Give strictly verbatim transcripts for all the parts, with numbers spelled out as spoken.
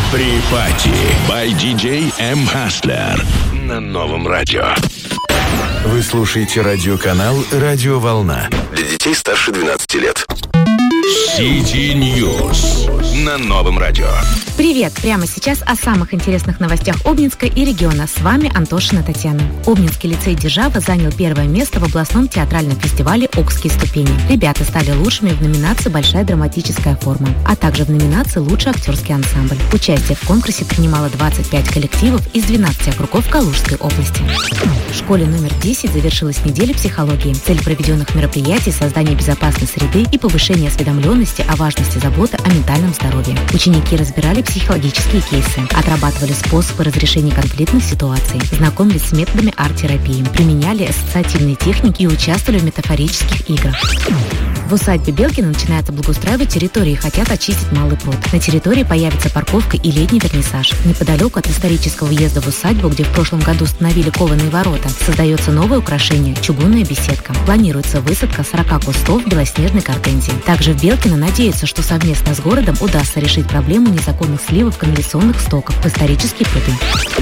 Припати by ди джей эм Hustler на новом радио. Вы слушаете радиоканал «Радио Волна». Для детей старше двенадцати лет. City News на новом радио. Привет! Прямо сейчас о самых интересных новостях Обнинска и региона. С вами Антошина Татьяна. Обнинский лицей «Держава» занял первое место в областном театральном фестивале «Окские ступени». Ребята стали лучшими в номинации «Большая драматическая форма», а также в номинации «Лучший актерский ансамбль». Участие в конкурсе принимало двадцать пять коллективов из двенадцати округов Калужской области. В школе номер десять завершилась неделя психологии. Цель проведенных мероприятий – создание безопасной среды и повышение осведомленности о важности заботы о ментальном здоровье. Ученики разбирали психологические кейсы, отрабатывали способы разрешения конфликтных ситуаций, знакомились с методами арт-терапии, применяли ассоциативные техники и участвовали в метафорических играх. В усадьбе Белкина начинается благоустраивать территории и хотят очистить Малый пруд. На территории появится парковка и летний вернисаж. Неподалеку от исторического въезда в усадьбу, где в прошлом году установили кованые ворота, создается новое украшение – чугунная беседка. Планируется высадка сорока кустов белоснежной гортензии. Также в Белкино надеются, что совместно с городом удастся решить проблему незаконных сливов канализационных стоков в исторические пруды.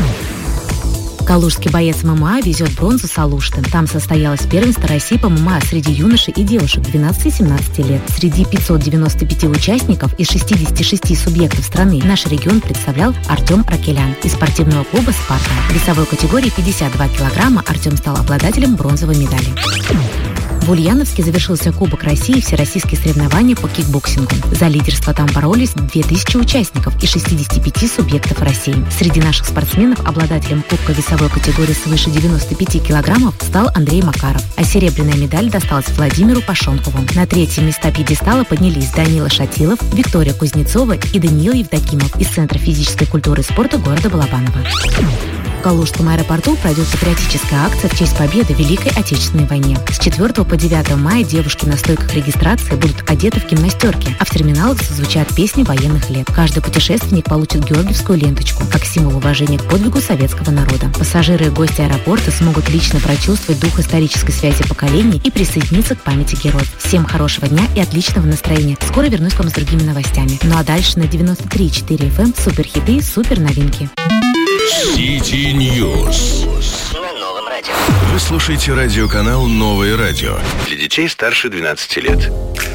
Калужский боец ММА везет бронзу с Алушты. Там состоялось первенство России по ММА среди юношей и девушек двенадцати-семнадцати лет. Среди пятисот девяноста пяти участников из шестидесяти шести субъектов страны наш регион представлял Артем Ракелян из спортивного клуба «Спарта». В весовой категории пятьдесят два килограмма Артем стал обладателем бронзовой медали. В Ульяновске завершился Кубок России и всероссийские соревнования по кикбоксингу. За лидерство там боролись две тысячи участников из шестидесяти пяти субъектов России. Среди наших спортсменов обладателем кубка весовой категории свыше девяноста пяти килограммов стал Андрей Макаров, а серебряная медаль досталась Владимиру Пашонкову. На третье места пьедестала поднялись Данила Шатилов, Виктория Кузнецова и Даниил Евдокимов из Центра физической культуры и спорта города Балабаново. В Калужском аэропорту пройдет патриотическая акция в честь победы в Великой Отечественной войне. С четвёртого по девятое мая девушки на стойках регистрации будут одеты в гимнастерки, а в терминалах зазвучат песни военных лет. Каждый путешественник получит георгиевскую ленточку, как символ уважения к подвигу советского народа. Пассажиры и гости аэропорта смогут лично прочувствовать дух исторической связи поколений и присоединиться к памяти героев. Всем хорошего дня и отличного настроения. Скоро вернусь к вам с другими новостями. Ну а дальше на девяносто три и четыре эф эм суперхиты, супер новинки. City News На новом радио. Вы слушаете радиоканал «Новое радио». Для детей старше двенадцати лет.